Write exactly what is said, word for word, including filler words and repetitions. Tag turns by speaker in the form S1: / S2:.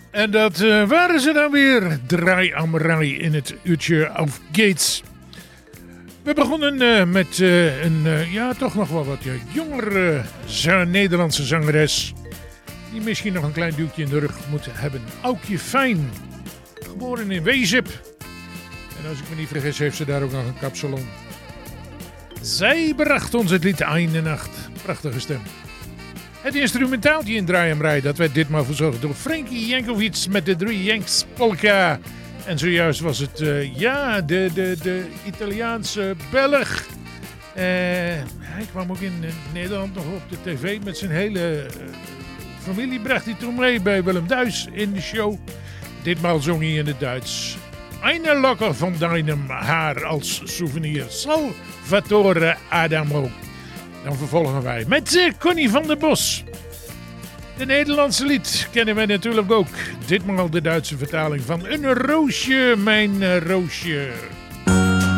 S1: En dat uh, waren ze dan weer. Draai am Rai in het uurtje Auf Gates. We begonnen uh, met uh, een uh, ja, toch nog wel wat uh, jongere uh, Nederlandse zangeres. Die misschien nog een klein duwtje in de rug moet hebben. Aukje Fijn. Geboren in Wezep. En als ik me niet vergis heeft ze daar ook nog een kapsalon. Zij bracht ons het lied Eine Nacht. Prachtige stem. Het instrumentaaltje in Draai am Rai, dat werd ditmaal verzorgd door Frankie Jankovic met de drie Yanks Polka. En zojuist was het, uh, ja, de, de, de Italiaanse Belg. Uh, hij kwam ook in uh, Nederland nog op de tv met zijn hele uh, familie. Bracht hij toen mee bij Willem Duis in de show. Ditmaal zong hij in het Duits. Eine Locker van deinem Haar als souvenir. Salvatore Adamo. Dan vervolgen wij met uh, Connie van der Bos. De Nederlandse lied kennen wij natuurlijk ook. Ditmaal de Duitse vertaling van Een roosje, mijn roosje.